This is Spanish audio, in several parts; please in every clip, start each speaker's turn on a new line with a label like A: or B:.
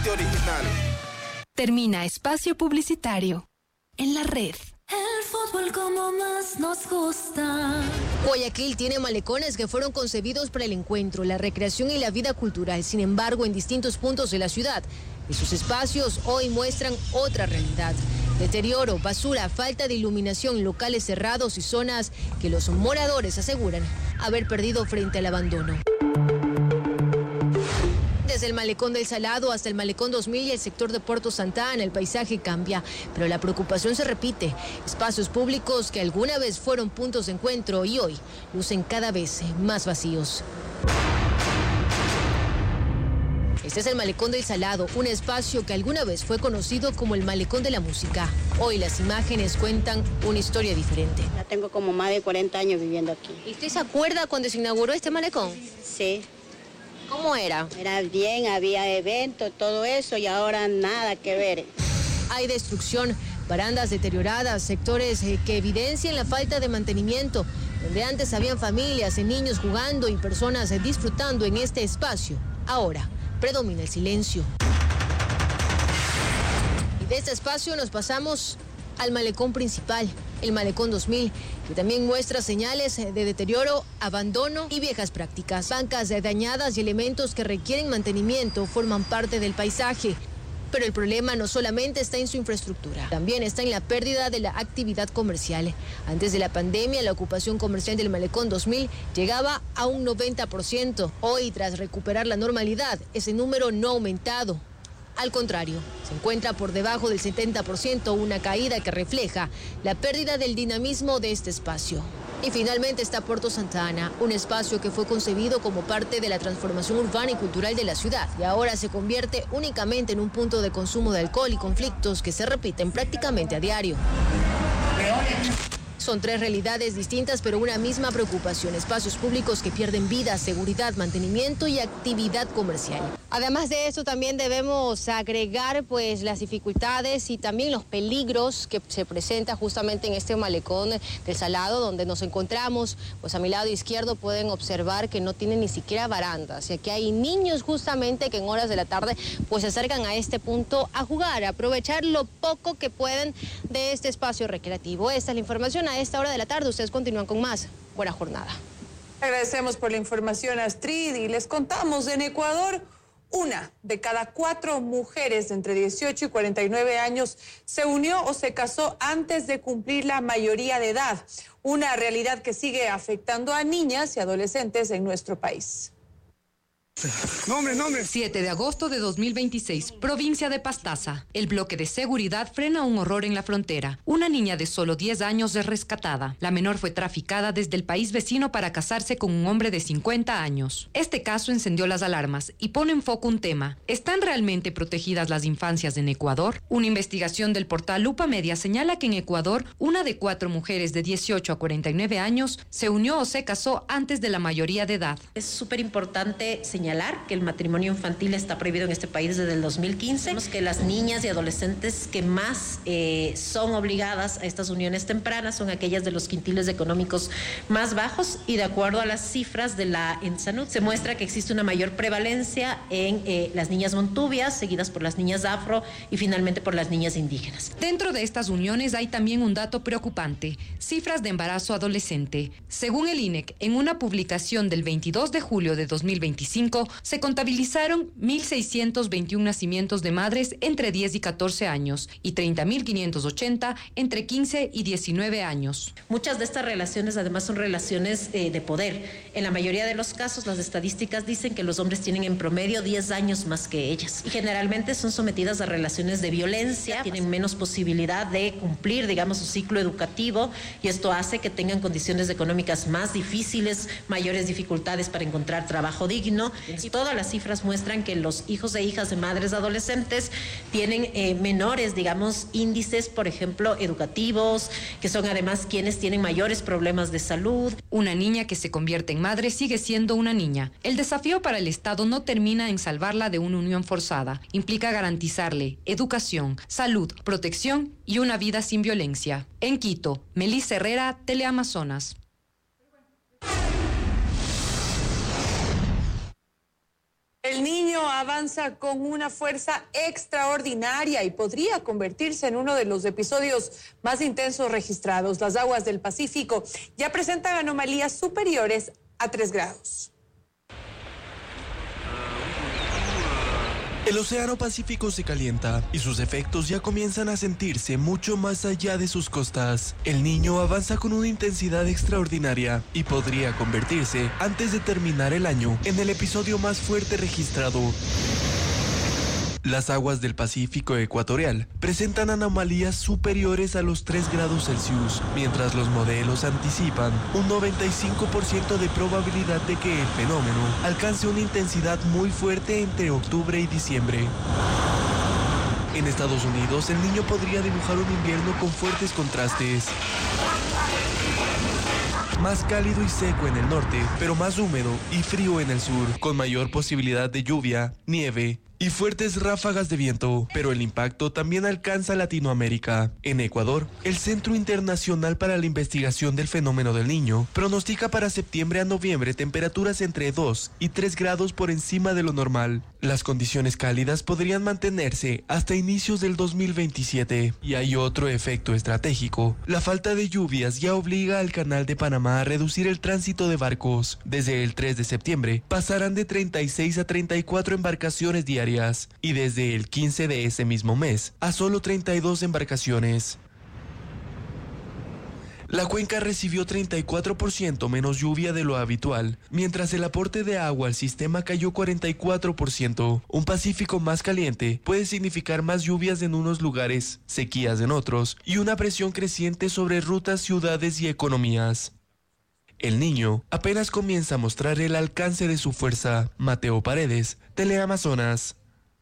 A: aceite original.
B: Termina espacio publicitario en la red.
C: El fútbol como más nos gusta.
D: Guayaquil tiene malecones que fueron concebidos para el encuentro, la recreación y la vida cultural. Sin embargo, en distintos puntos de la ciudad, esos espacios hoy muestran otra realidad. Deterioro, basura, falta de iluminación, locales cerrados y zonas que los moradores aseguran haber perdido frente al abandono. Desde el Malecón del Salado hasta el Malecón 2000 y el sector de Puerto Santa Ana, el paisaje cambia, pero la preocupación se repite. Espacios públicos que alguna vez fueron puntos de encuentro y hoy lucen cada vez más vacíos. Este es el Malecón del Salado, un espacio que alguna vez fue conocido como el Malecón de la Música. Hoy las imágenes cuentan una historia diferente.
E: Ya tengo como más de 40 años viviendo aquí.
D: ¿Y usted se acuerda cuando se inauguró este malecón?
E: Sí.
D: ¿Cómo era?
E: Era bien, había eventos, todo eso, y ahora nada que ver.
D: Hay destrucción, barandas deterioradas, sectores que evidencian la falta de mantenimiento, donde antes habían familias y niños jugando y personas disfrutando en este espacio. Ahora predomina el silencio. Y de este espacio nos pasamos al malecón principal, el Malecón 2000, que también muestra señales de deterioro, abandono y viejas prácticas. Bancas dañadas y elementos que requieren mantenimiento forman parte del paisaje. Pero el problema no solamente está en su infraestructura, también está en la pérdida de la actividad comercial. Antes de la pandemia, la ocupación comercial del Malecón 2000 llegaba a un 90%. Hoy, tras recuperar la normalidad, ese número no ha aumentado. Al contrario, se encuentra por debajo del 70%, una caída que refleja la pérdida del dinamismo de este espacio. Y finalmente está Puerto Santa Ana, un espacio que fue concebido como parte de la transformación urbana y cultural de la ciudad y ahora se convierte únicamente en un punto de consumo de alcohol y conflictos que se repiten prácticamente a diario. Son tres realidades distintas, pero una misma preocupación. Espacios públicos que pierden vida, seguridad, mantenimiento y actividad comercial. Además de eso, también debemos agregar pues las dificultades y también los peligros que se presentan justamente en este Malecón del Salado, donde nos encontramos. Pues a mi lado izquierdo pueden observar que no tiene ni siquiera barandas. Y aquí hay niños justamente que en horas de la tarde pues se acercan a este punto a jugar, a aprovechar lo poco que pueden de este espacio recreativo. Esta es la información a esta hora de la tarde. Ustedes continúan con más. Buena jornada.
F: Agradecemos por la información, Astrid, y les contamos, en Ecuador, 1 de cada 4 mujeres de entre 18 y 49 años se unió o se casó antes de cumplir la mayoría de edad, una realidad que sigue afectando a niñas y adolescentes en nuestro país.
G: Nombre. 7 de agosto de 2026, provincia de Pastaza. El bloque de seguridad frena un horror en la frontera. Una niña de solo 10 años es rescatada. La menor fue traficada desde el país vecino para casarse con un hombre de 50 años. Este caso encendió las alarmas y pone en foco un tema. ¿Están realmente protegidas las infancias en Ecuador? Una investigación del portal Lupa Media señala que en Ecuador, 1 de 4 mujeres de 18 a 49 años se unió o se casó antes de la mayoría de edad.
H: Es súper importante señalar que el matrimonio infantil está prohibido en este país desde el 2015. Vemos que las niñas y adolescentes que más son obligadas a estas uniones tempranas son aquellas de los quintiles económicos más bajos, y de acuerdo a las cifras de la ENSANUD se muestra que existe una mayor prevalencia en las niñas montubias, seguidas por las niñas afro y finalmente por las niñas indígenas.
G: Dentro de estas uniones hay también un dato preocupante: cifras de embarazo adolescente. Según el INEC, en una publicación del 22 de julio de 2025, se contabilizaron 1.621 nacimientos de madres entre 10 y 14 años y 30.580 entre 15 y 19 años.
H: Muchas de estas relaciones además son relaciones de poder. En la mayoría de los casos las estadísticas dicen que los hombres tienen en promedio 10 años más que ellas y generalmente son sometidas a relaciones de violencia, tienen menos posibilidad de cumplir, digamos, su ciclo educativo, y esto hace que tengan condiciones económicas más difíciles, mayores dificultades para encontrar trabajo digno. Y todas las cifras muestran que los hijos e hijas de madres adolescentes tienen menores, digamos, índices, por ejemplo, educativos, que son además quienes tienen mayores problemas de salud.
G: Una niña que se convierte en madre sigue siendo una niña. El desafío para el Estado no termina en salvarla de una unión forzada. Implica garantizarle educación, salud, protección y una vida sin violencia. En Quito, Melissa Herrera, Teleamazonas.
F: El Niño avanza con una fuerza extraordinaria y podría convertirse en uno de los episodios más intensos registrados. Las aguas del Pacífico ya presentan anomalías superiores a 3 grados.
A: El Océano Pacífico se calienta y sus efectos ya comienzan a sentirse mucho más allá de sus costas. El Niño avanza con una intensidad extraordinaria y podría convertirse, antes de terminar el año, en el episodio más fuerte registrado. Las aguas del Pacífico ecuatorial presentan anomalías superiores a los 3 grados Celsius, mientras los modelos anticipan un 95% de probabilidad de que el fenómeno alcance una intensidad muy fuerte entre octubre y diciembre. En Estados Unidos, el Niño podría dibujar un invierno con fuertes contrastes. Más cálido y seco en el norte, pero más húmedo y frío en el sur, con mayor posibilidad de lluvia, nieve y fuertes ráfagas de viento, pero el impacto también alcanza Latinoamérica. En Ecuador, el Centro Internacional para la Investigación del Fenómeno del Niño pronostica para septiembre a noviembre temperaturas entre 2 y 3 grados por encima de lo normal. Las condiciones cálidas podrían mantenerse hasta inicios del 2027. Y hay otro efecto estratégico. La falta de lluvias ya obliga al Canal de Panamá a reducir el tránsito de barcos. Desde el 3 de septiembre pasarán de 36 a 34 embarcaciones diarias y desde el 15 de ese mismo mes a solo 32 embarcaciones. La cuenca recibió 34% menos lluvia de lo habitual, mientras el aporte de agua al sistema cayó 44%. Un Pacífico más caliente puede significar más lluvias en unos lugares, sequías en otros y una presión creciente sobre rutas, ciudades y economías. El Niño apenas comienza a mostrar el alcance de su fuerza. Mateo Paredes, Teleamazonas.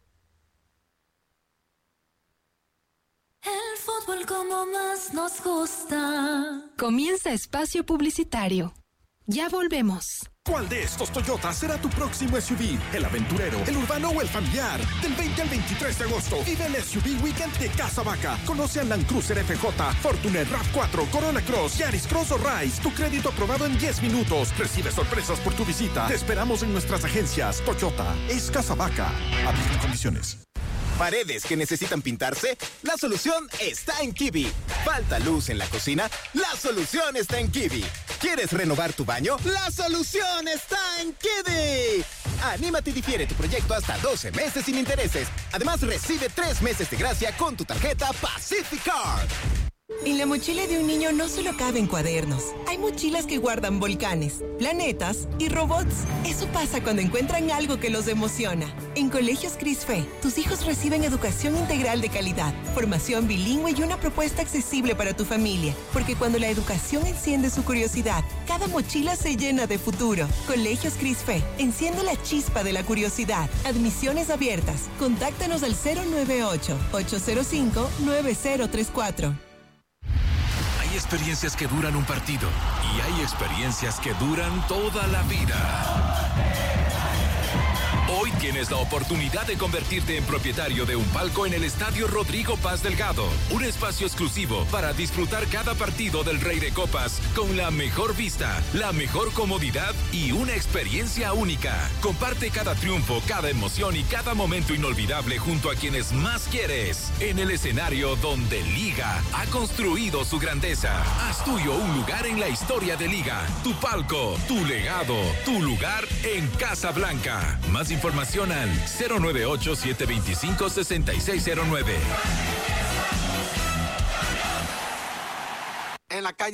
C: El fútbol como más nos gusta.
B: Comienza espacio publicitario. Ya volvemos.
I: ¿Cuál de estos Toyotas será tu próximo SUV? ¿El aventurero, el urbano o el familiar? Del 20 al 23 de agosto, vive el SUV Weekend de Casa Vaca. Conoce al Land Cruiser FJ, Fortuner RAV4, Corolla Cross, Yaris Cross o Rise. Tu crédito aprobado en 10 minutos. Recibe sorpresas por tu visita. Te esperamos en nuestras agencias. Toyota es Casa Vaca. Aplican condiciones.
J: ¿Paredes que necesitan pintarse? La solución está en Kiwi. ¿Falta luz en la cocina? La solución está en Kiwi. ¿Quieres renovar tu baño? ¡La solución está en Kiwi! Anímate y difiere tu proyecto hasta 12 meses sin intereses. Además, recibe 3 meses de gracia con tu tarjeta Pacific Card.
K: En la mochila de un niño no solo caben cuadernos. Hay mochilas que guardan volcanes, planetas y robots. Eso pasa cuando encuentran algo que los emociona. En Colegios Crisfe, tus hijos reciben educación integral de calidad, formación bilingüe y una propuesta accesible para tu familia. Porque cuando la educación enciende su curiosidad, cada mochila se llena de futuro. Colegios Crisfe, enciende la chispa de la curiosidad. Admisiones abiertas. Contáctanos al 098-805-9034.
L: Hay experiencias que duran un partido y hay experiencias que duran toda la vida. Hoy tienes la oportunidad de convertirte en propietario de un palco en el Estadio Rodrigo Paz Delgado. Un espacio exclusivo para disfrutar cada partido del Rey de Copas con la mejor vista, la mejor comodidad y una experiencia única. Comparte cada triunfo, cada emoción y cada momento inolvidable junto a quienes más quieres. En el escenario donde Liga ha construido su grandeza. Haz tuyo un lugar en la historia de Liga. Tu palco, tu legado, tu lugar en Casa Blanca. Más información al 098-725-6609.
J: En la calle